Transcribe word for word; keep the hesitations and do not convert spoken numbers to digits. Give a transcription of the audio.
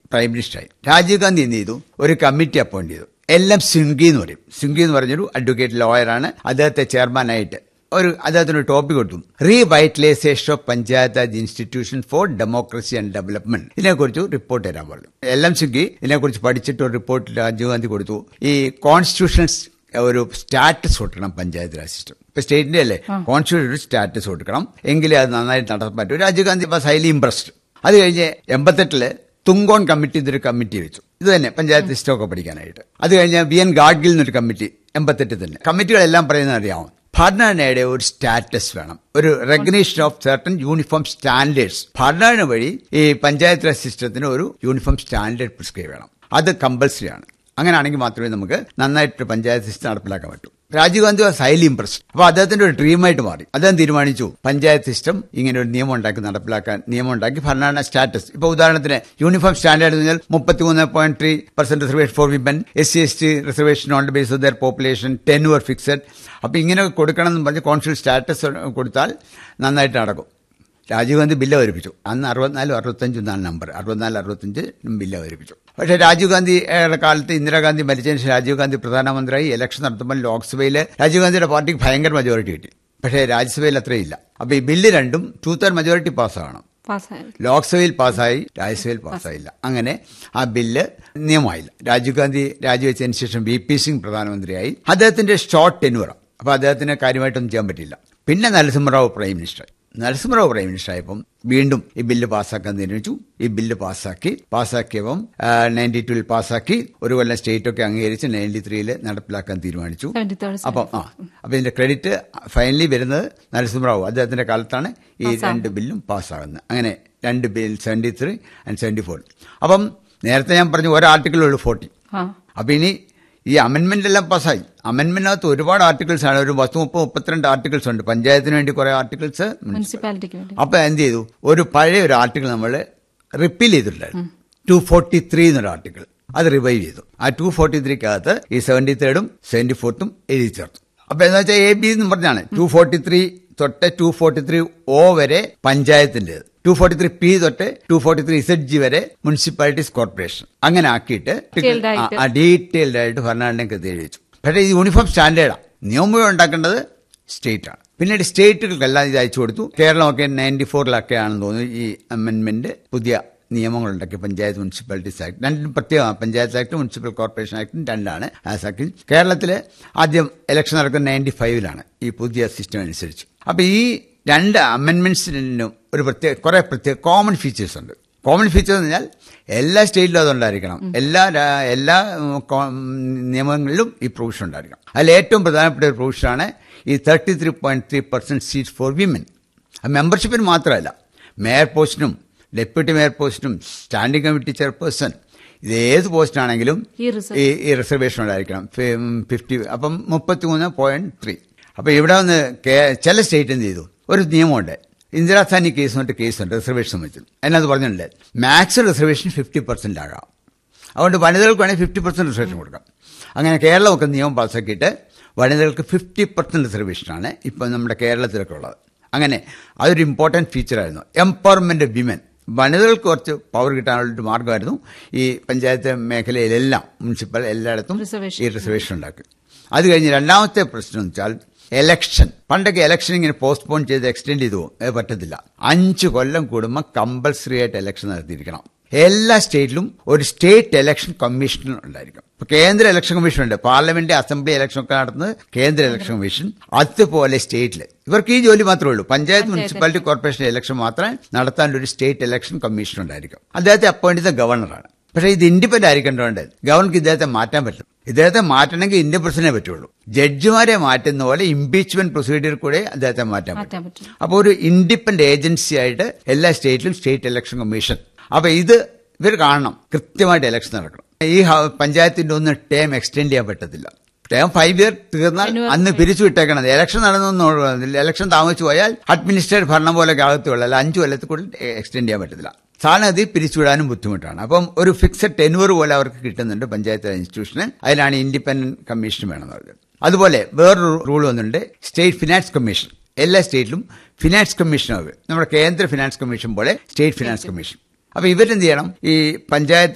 Prime മിനിസ്റ്ററായി. Rajeev Gandhi എന്ത് ചെയ്തു? ഒരു കമ്മിറ്റി അപ്പോയിന്റ് ചെയ്തു. എല്ലാം സിംഗി എന്ന് പറയും. സിംഗി എന്ന് പറഞ്ഞൊരു അഡ്വക്കേറ്റ് ലോയറാണ്. അദ്ദേഹത്തെ ചെയർമാനായിട്ട് ഒരു അദ്ദേഹത്തിന് ടോപ്പിക് കൊടുത്തു, revitalisation of panchayat Raj institution for democracy and development. ഇതിനെക്കുറിച്ച് റിപ്പോർട്ട് തരാൻ പറഞ്ഞു. എല്ലാം സിംഗി ഇതിനെക്കുറിച്ച് പഠിച്ചിട്ട് ഒരു റിപ്പോർട്ട് രാജീവ് ഗാന്ധി കൊടുത്തു. ഈ കോൺസ്റ്റിറ്റ്യൂഷണൽ ഒരു സ്റ്റാറ്റസ് കൊടുക്കണം പഞ്ചായത്ത് രാജ് സിസ്റ്റം. ഇപ്പൊ സ്റ്റേറ്റിന്റെ അല്ലേ, കോൺസ്റ്റിറ്റ്യൂഷൻ ഒരു സ്റ്റാറ്റസ് കൊടുക്കണം, എങ്കിലേ അത് നന്നായിട്ട് നടത്താൻ പറ്റും. Rajeev Gandhi was highly impressed. അത് കഴിഞ്ഞ് എൺപത്തെട്ടില് തുങ്കോൺ കമ്മിറ്റി എന്നൊരു കമ്മിറ്റി വെച്ചു. ഇത് തന്നെ പഞ്ചായത്ത് സിസ്റ്റം ഒക്കെ പഠിക്കാനായിട്ട്. അത് കഴിഞ്ഞ് വി എൻ ഗാഡ്ഗിൽ എന്നൊരു കമ്മിറ്റി എൺപത്തെട്ടിൽ തന്നെ. കമ്മിറ്റികളെല്ലാം പറയുന്നത് അറിയാമോ? ഭരണഘടനയുടെ ഒരു സ്റ്റാറ്റസ് വേണം, ഒരു recognition of certain uniform standards. ഭരണഘടന വഴി ഈ പഞ്ചായത്ത് രാജ് സിസ്റ്റത്തിന് ഒരു യൂണിഫോം സ്റ്റാൻഡേർഡ് പ്രിസ്ക്രൈബ് ചെയ്യണം. അത് കമ്പൽസറി ആണ്. അങ്ങനെയാണെങ്കിൽ മാത്രമേ നമുക്ക് നന്നായിട്ട് പഞ്ചായത്ത് സിസ്റ്റം നടപ്പിലാക്കാൻ പറ്റൂ. Rajeev Gandhi was highly impressed. അപ്പൊ അദ്ദേഹത്തിന്റെ ഒരു ഡ്രീമായിട്ട് മാറി. അദ്ദേഹം തീരുമാനിച്ചു പഞ്ചായത്ത് സിസ്റ്റം ഇങ്ങനെ ഒരു നിയമം ഉണ്ടാക്കി നടപ്പിലാക്കാൻ. നിയമം ഉണ്ടാക്കി ഭരണഘടന സ്റ്റാറ്റസ്. ഇപ്പൊ ഉദാഹരണത്തിന് യൂണിഫോം സ്റ്റാൻഡേർഡ് എന്ന് പറഞ്ഞാൽ മുപ്പത്തിമൂന്ന് point three percent reservation for women, S C S T reservation on the base of there population, ten were fixed. അപ്പൊ ഇങ്ങനെ കൊടുക്കണം എന്ന് പറഞ്ഞ് കോൺസ്റ്റിറ്റ്യൂഷൻ സ്റ്റാറ്റസ് കൊടുത്താൽ നന്നായിട്ട് നടക്കും. രാജീവ് ഗാന്ധി ബില്ല് അവതരിപ്പിച്ചു. അന്ന് അറുപത്തിനാലും അറുപത്തഞ്ചും എന്നാണ് നമ്പർ. അറുപത്തിനാല് അറുപത്തഞ്ച് ബില്ല് അവതരിപ്പിച്ചു. പക്ഷേ രാജീവ് ഗാന്ധിയുടെ കാലത്ത് ഇന്ദിരാഗാന്ധി മരിച്ചതിന് ശേഷം രാജീവ് ഗാന്ധി പ്രധാനമന്ത്രിയായി. ഇലക്ഷൻ നടത്തുമ്പോൾ ലോക്സഭയിൽ രാജീവ് ഗാന്ധിയുടെ പാർട്ടിക്ക് ഭയങ്കര മെജോറിറ്റി കിട്ടി. പക്ഷേ രാജ്യസഭയിൽ അത്രയില്ല. അപ്പൊ ഈ ബില്ല് രണ്ടും ടൂ തേർഡ് മെജോറിറ്റി പാസ്സാകണം. ലോക്സഭയിൽ പാസ്സായി, രാജ്യസഭയിൽ പാസ്സായില്ല. അങ്ങനെ ആ ബില്ല് നിയമമായില്ല. രാജീവ് ഗാന്ധി രാജിവെച്ചതിന് ശേഷം വി പി സിംഗ് പ്രധാനമന്ത്രിയായി. അദ്ദേഹത്തിന്റെ ഷോർട്ട് ടെന്യൂർ. അപ്പൊ അദ്ദേഹത്തിന് കാര്യമായിട്ടൊന്നും ചെയ്യാൻ പറ്റില്ല. പിന്നെ Narasimha Rao prime മിനിസ്റ്ററായി. Narasimha Rao prime minister ആയപ്പം വീണ്ടും ഈ ബില്ല് പാസ്സാക്കാൻ തീരുമാനിച്ചു. ഈ ബില്ല് പാസ്സാക്കി പാസ്സാക്കിയപ്പം നയൻറ്റി ടൂവിൽ പാസ്സാക്കി. ഒരു കൊല്ലം സ്റ്റേറ്റ് ഒക്കെ അംഗീകരിച്ച് നയൻറ്റി ത്രീയില് നടപ്പിലാക്കാൻ തീരുമാനിച്ചു. അപ്പം ആ അപ്പൊ ഇതിന്റെ ക്രെഡിറ്റ് ഫൈനലി വരുന്നത് നരസിംഹറാവു. അദ്ദേഹത്തിന്റെ കാലത്താണ് ഈ രണ്ട് ബില്ലും പാസ്സാകുന്നത്. അങ്ങനെ രണ്ട് bill seventy three and seventy four. അപ്പം നേരത്തെ ഞാൻ പറഞ്ഞു ഒരു ആർട്ടിക്കിളുള്ളൂ ഫോർട്ടി. അപ്പൊ ഇനി ഈ അമെന്റ്മെന്റ് എല്ലാം പാസ്സായി. അമെന്റ്മെന്റിനകത്ത് ഒരുപാട് ആർട്ടിക്കിൾസ് ആണ്. ഒരു പത്ത് മുപ്പത് മുപ്പത്തിരണ്ട് ആർട്ടിക്കിൾസ് ഉണ്ട്. പഞ്ചായത്തിന് വേണ്ടി കുറെ ആർട്ടിക്കിൾസ്, മുനിസിപ്പാലിറ്റിക്ക് വേണ്ടി. അപ്പൊ എന്ത് ചെയ്തു? ഒരു പഴയ ഒരു ആർട്ടിക്കിൾ നമ്മൾ റിപ്പീൽ ചെയ്തിട്ടുണ്ടായിരുന്നു. ടു ഫോർട്ടി ത്രീ എന്നൊരു ആർട്ടിക്കിൾ. അത് റിവൈവ് ചെയ്തു. ആ ടു ഫോർട്ടി ത്രീക്കകത്ത് ഈ സെവന്റി തേർഡും സെവന്റി ഫോർത്തും എഴുതി ചേർത്തു. അപ്പൊ എന്താ വെച്ചാൽ എ ബി എന്ന് പറഞ്ഞാണ്. ടു ഫോർട്ടി ത്രീ തൊട്ട് ടു ഫോർട്ടി ത്രീ ഒ വരെ പഞ്ചായത്തിന്റേത്, ടു ഫോർട്ടി ത്രീ പി തൊട്ട് to forty three Z G വരെ മുനിസിപ്പാലിറ്റീസ് കോർപ്പറേഷൻ. അങ്ങനെ ആക്കിയിട്ട് ഡീറ്റെയിൽഡ് ആയിട്ട് ഭരണഘടനയ്ക്ക് എഴുതി വെച്ചു. പക്ഷേ ഇത് യൂണിഫോം സ്റ്റാൻഡേർഡാണ്. നിയമം ഉണ്ടാക്കേണ്ടത് സ്റ്റേറ്റ് ആണ്. പിന്നീട് സ്റ്റേറ്റുകൾക്കെല്ലാം ഇത് അയച്ചു കൊടുത്തു. കേരളമൊക്കെ നയൻറ്റി ഫോറിലൊക്കെ ആണെന്ന് തോന്നുന്നു ഈ അമെന്റ്മെന്റ് പുതിയ നിയമങ്ങളുണ്ടാക്കി. പഞ്ചായത്ത് മുനിസിപ്പാലിറ്റീസ് ആക്ട് രണ്ടും പ്രത്യേകമാണ്. പഞ്ചായത്ത് ആക്ട് മുനിസിപ്പൽ കോർപ്പറേഷൻ ആക്ടും രണ്ടാണ്. ആ ആക്ട് കേരളത്തില് ആദ്യം ഇലക്ഷൻ നടക്കുന്നത് നയൻറ്റി ഫൈവിലാണ് ഈ പുതിയ സിസ്റ്റം അനുസരിച്ച്. അപ്പൊ ഈ രണ്ട് അമെന്റ്മെന്റ്സിനും ഒരു പ്രത്യേക കുറെ പ്രത്യേക കോമൺ ഫീച്ചേഴ്സ് ഉണ്ട്. കോമൺ ഫീച്ചേഴ്സ് എന്ന് പറഞ്ഞാൽ എല്ലാ സ്റ്റേറ്റിലും അതുണ്ടായിരിക്കണം. എല്ലാ എല്ലാ നിയമങ്ങളിലും ഈ പ്രൊവിഷൻ ഉണ്ടായിരിക്കണം. അതിൽ ഏറ്റവും പ്രധാനപ്പെട്ട ഒരു പ്രൊവിഷനാണ് ഈ thirty three point three percent seat for women. മെമ്പർഷിപ്പിന് മാത്രമല്ല, mayor പോസ്റ്റിനും deputy mayor പോസ്റ്റിനും standing committee chairperson, ഇത് ഏത് പോസ്റ്റാണെങ്കിലും ഈ റിസർവേഷൻ ഉണ്ടായിരിക്കണം. ഫിഫ്റ്റി അപ്പം മുപ്പത്തി മൂന്ന് പോയിന്റ് ത്രീ. അപ്പൊ ഇവിടെ വന്ന് ചില സ്റ്റേറ്റ് എന്ത് ചെയ്തു? ഒരു നിയമമുണ്ട്. ഇന്ദിരാസാനി കേസ് കൊണ്ട് കേസുണ്ട് റിസർവേഷൻ സംബന്ധിച്ച്. അതിനകത്ത് പറഞ്ഞിട്ടുണ്ട് മാക്സിമം റിസർവേഷൻ ഫിഫ്റ്റി പെർസെന്റ് ആകാം. അതുകൊണ്ട് വനിതകൾക്ക് വേണമെങ്കിൽ ഫിഫ്റ്റി പെർസെന്റ് റിസർവേഷൻ കൊടുക്കാം. അങ്ങനെ കേരളമൊക്കെ നിയമം പാസ്സാക്കിയിട്ട് വനിതകൾക്ക് ഫിഫ്റ്റി പെർസെന്റ് റിസർവേഷനാണ് ഇപ്പം നമ്മുടെ കേരളത്തിലൊക്കെ ഉള്ളത്. അങ്ങനെ അതൊരു ഇമ്പോർട്ടന്റ് ഫീച്ചറായിരുന്നു. Empowerment of women. വനിതകൾക്ക് കുറച്ച് പവർ കിട്ടാനുള്ളൊരു മാർഗമായിരുന്നു. ഈ പഞ്ചായത്ത് മേഖലയിലെല്ലാം മുനിസിപ്പൽ എല്ലായിടത്തും ഈ റിസർവേഷൻ ഉണ്ടാക്കി. അത് കഴിഞ്ഞ് രണ്ടാമത്തെ പ്രശ്നം എന്ന് വെച്ചാൽ എലക്ഷൻ. പണ്ടൊക്കെ എലക്ഷൻ ഇങ്ങനെ പോസ്റ്റ്പോൺ ചെയ്ത് എക്സ്റ്റെൻഡ് ചെയ്തു പറ്റത്തില്ല. അഞ്ചു കൊല്ലം കൂടുമ്പോൾ കമ്പൽസറി ആയിട്ട് എലക്ഷൻ നടത്തിയിരിക്കണം. എല്ലാ സ്റ്റേറ്റിലും ഒരു സ്റ്റേറ്റ് ഇലക്ഷൻ കമ്മീഷൻ ഉണ്ടായിരിക്കും. ഇപ്പൊ കേന്ദ്ര ഇലക്ഷൻ കമ്മീഷൻ ഉണ്ട്. പാർലമെന്റ്, അസംബ്ലി ഇലക്ഷൻ ഒക്കെ നടത്തുന്നത് കേന്ദ്ര ഇലക്ഷൻ കമ്മീഷൻ. അതുപോലെ സ്റ്റേറ്റില് ഇവർക്ക് ഈ ജോലി മാത്രമേ ഉള്ളൂ. പഞ്ചായത്ത് മുനിസിപ്പാലിറ്റി കോർപ്പറേഷൻ ഇലക്ഷൻ മാത്രമേ നടത്താൻ ഒരു സ്റ്റേറ്റ് ഇലക്ഷൻ കമ്മീഷൻ ഉണ്ടായിരിക്കും. അദ്ദേഹത്തെ അപ്പോയിന്റ് ചെയ്ത ഗവർണറാണ്. പക്ഷേ ഇത് ഇൻഡിപെൻഡന്റ് ആയിരിക്കേണ്ടതുകൊണ്ട് ഗവർണർക്ക് ഇദ്ദേഹത്തെ മാറ്റാൻ പറ്റും. ഇദ്ദേഹത്തെ മാറ്റണമെങ്കിൽ ഇന്ത്യൻ പ്രസിഡന്റിനെ പറ്റുള്ളൂ. ജഡ്ജിമാരെ മാറ്റുന്ന പോലെ ഇംപീച്ച്മെന്റ് പ്രൊസീജിയർ കൂടെ അദ്ദേഹത്തെ മാറ്റാൻ പറ്റും. അപ്പോൾ ഒരു ഇൻഡിപെൻഡന്റ് ഏജൻസി ആയിട്ട് എല്ലാ സ്റ്റേറ്റിലും സ്റ്റേറ്റ് ഇലക്ഷൻ കമ്മീഷൻ. അപ്പൊ ഇത് ഇവർ കാണണം, കൃത്യമായിട്ട് ഇലക്ഷൻ നടക്കണം. ഈ പഞ്ചായത്തിന്റെ ഒന്നും ടേം എക്സ്റ്റെൻഡ് ചെയ്യാൻ പറ്റത്തില്ല. ടേം ഫൈവ് ഇയർ തീർന്നാൽ അന്ന് പിരിച്ചു വിട്ടേക്കണത്. ഇലക്ഷൻ നടന്നൊന്നും ഇലക്ഷൻ താമസിച്ചു പോയാൽ അഡ്മിനിസ്ട്രേറ്റീവ് ഭരണം പോലെ അകത്തുള്ളൂ. അല്ല, അഞ്ചു കൊല്ലത്തിൽ കൂടുതൽ എക്സ്റ്റെൻഡ് ചെയ്യാൻ പറ്റത്തില്ല. സാധാരണ പിരിച്ചുവിടാനും ബുദ്ധിമുട്ടാണ്. അപ്പം ഒരു ഫിക്സഡ് ടെന്യൂർ പോലെ അവർക്ക് കിട്ടുന്നുണ്ട് പഞ്ചായത്ത് ഇൻസ്റ്റിറ്റ്യൂഷന്. അതിലാണ് ഇൻഡിപെൻഡന്റ് കമ്മീഷൻ വേണമെന്ന് പറയുന്നത്. അതുപോലെ വേറൊരു റൂൾ വന്നിട്ടുണ്ട്, സ്റ്റേറ്റ് ഫിനാൻസ് കമ്മീഷൻ. എല്ലാ സ്റ്റേറ്റിലും ഫിനാൻസ് കമ്മീഷൻ ആവുക. നമ്മുടെ കേന്ദ്ര ഫിനാൻസ് കമ്മീഷൻ പോലെ സ്റ്റേറ്റ് ഫിനാൻസ് കമ്മീഷൻ. അപ്പൊ ഇവരെന്ത് ചെയ്യണം? ഈ പഞ്ചായത്ത്